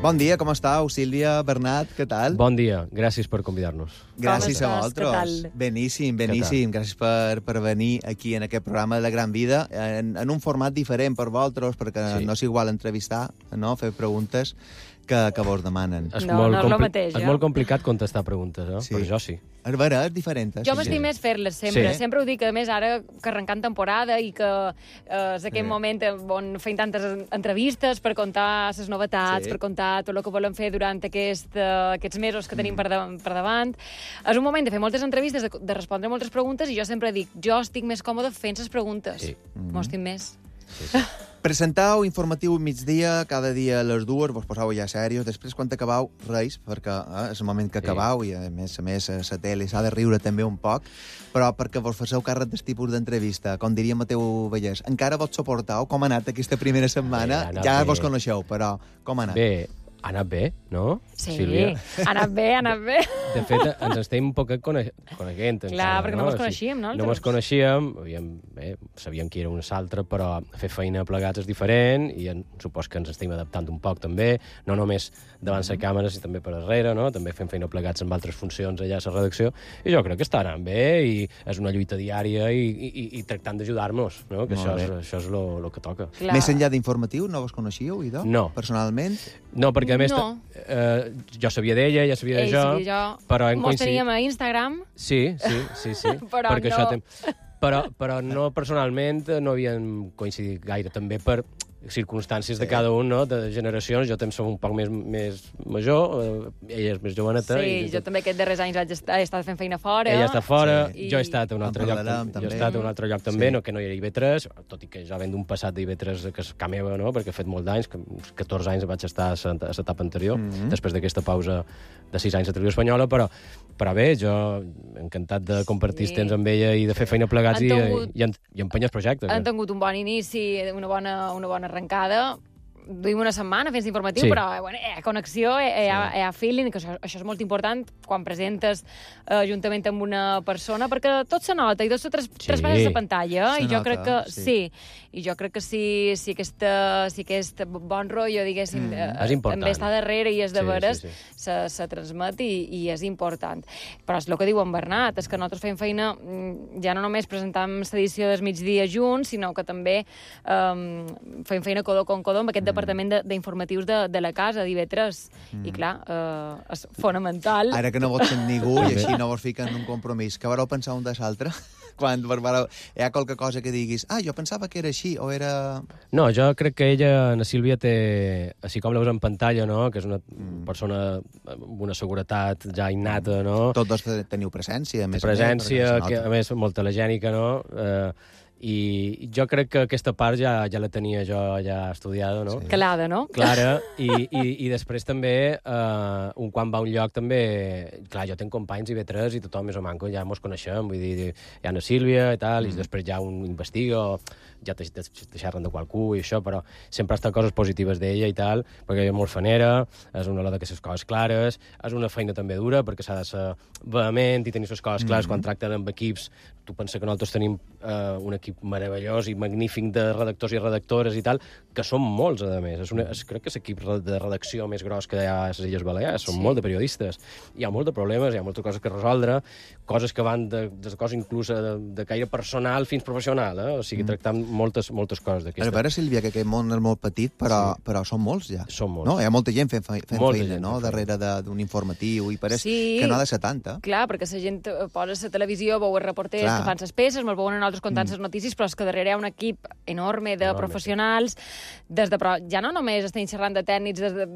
Bon dia, com estàu? Sílvia, Bernat, què tal? Bon dia, gràcies per convidar-nos. Gràcies a estàs? vosaltres. Beníssim. Gràcies per venir aquí en aquest programa de la Gran Vida, en un format diferent per vosaltres, perquè no és igual entrevistar, no? Fer preguntes que vos demanen. No és el mateix, És molt complicat contestar preguntes, no? Sí. Però jo sí. És vera, és diferent. Jo m'estim més fer-les sempre. Sí. Sempre ho dic, a més, ara que arrencant temporada i que és aquest moment on feim tantes entrevistes per contar les novetats, per contar tot el que volem fer durant aquests mesos que tenim per davant. És un moment de fer moltes entrevistes, de respondre moltes preguntes, i jo sempre dic, jo estic més còmode fent les preguntes. Sí. M'ho estim més. Sí. Presentau informatiu migdia, cada dia a les 2, vos posau ja serios, després quan acabau, reis, perquè és el moment que acabau i a més la tele s'ha de riure també un poc, però perquè vos faceu càrrec del tipus d'entrevista, com diria Mateu Vallès, encara vos suportau? Com ha anat aquesta primera setmana? Ja vos coneixeu, però com ha anat? Bé, ha anat bé, no? Sí, Sílvia? ha anat bé. De fet, ens estem un poc coneguent. Clar, perquè no mos coneixíem, no? No mos coneixíem, sabíem qui era un altre, però fer feina plegats és diferent i supos que ens estem adaptant un poc també, no només davant la càmera, sinó també per darrere, no? També fem feina plegats amb altres funcions allà a la redacció, i jo crec que està anant bé i és una lluita diària i tractant d'ajudar-nos, no? Que això és el que toca. Clar. Més enllà d'informatiu, no vos coneixíeu, idò? No. Personalment? No, perquè a més No. jo sabia d'ella, ella sabia de jo, però hem Mos coincidit. teníem a Instagram. Sí. Però perquè no. Però no personalment no havíem coincidit gaire, també per circumstàncies de cada un, no? De generacions. Jo també som un poc més major, ella és més joveneta. Sí, jo també aquests darrers anys he estat fent feina fora. Ella està fora, Sí. jo he estat a un altre lloc, també. jo he estat a un altre lloc també, no, que no hi era IB3, tot i que ja ven d'un passat d'IB3 que és ca meva, no? Perquè he fet molt d'anys, 14 anys vaig estar a l'etapa anterior, després d'aquesta pausa de 6 anys a Televisió Espanyola, però bé, jo encantat de compartir temps amb ella i de fer feina plegats i empenyar els projectes. Han tingut un bon inici, una bona arrencada. Duim una setmana fent informatiu, Sí. però hi ha connexió, hi ha feeling, que això és molt important quan presentes juntament amb una persona, perquè tot se nota i tot se traspases a pantalla, i jo crec que sí. I jo crec que si aquest bon rotllo, diguéssim, és important. també està darrere i és de veres, Sí. se transmet i és important. Però és el que diu en Bernat, és que nosaltres fem feina, ja no només presentam l'edició del migdia junts, sinó que també fem feina codo con codo amb aquest departament d'informatius de la casa, d'IV3. I clar, és fonamental. Ara que no vos sent ningú i així no vos fiquen en un compromís, què vareu pensar un de l'altre? Quan hi ha qualque cosa que diguis, jo pensava que era així, o era... No, jo crec que ella, la Sílvia, té, així com la veus en pantalla, no? Que és una persona amb una seguretat ja innata, no? Tots dos teniu presència, a més. Presència, que a més molt telegènica, no? I jo crec que aquesta part ja la tenia jo ja estudiada, no? Sí. Calada, no? Clara, i després també, quan va a un lloc també... Clar, jo tinc companys i IB3 i tothom més o manco, ja mos coneixem, vull dir, hi ha una Sílvia i tal, i després ja un investiga, o ja te xerren de qualcú i això, però sempre estan coses positives d'ella i tal, perquè ella és molt fanera, és una loda que les coses clares, és una feina també dura, perquè s'ha de ser vehement i tenir les coses clares quan tracten amb equips. Tu pensa que nosaltres tenim un equip meravellós i magnífic de redactors i redactores i tal, que són molts, a més. Crec que és l'equip de redacció més gros que hi ha a les Illes Balears. Són molt de periodistes. Hi ha molts de problemes, hi ha moltes coses que resoldre, coses que van de coses inclús de caire personal fins professional, o sigui, tractant moltes coses d'aquestes. A veure, Sílvia, que aquest món és molt petit, però són molts ja. Són molts. No? Hi ha molta gent fent Molta feina, gent no? fent Darrere d'un informatiu, i pareix Sí. que no ha de ser tanta. Clar, perquè la gent posa la televisió, veu els reporters que fan les peces, me'l veuen nosaltres contant les notícies, però és que darrere hi ha un equip enorme de professionals, però ja no només estem xerrant de tècnics,